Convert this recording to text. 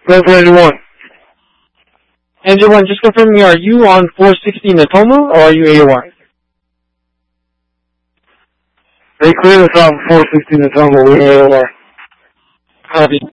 Go for engine 1. Engine 1, just confirm me, are you on 460 Natoma or are you AOR? They cleared us off 460 Natoma, we're AOR. Copy.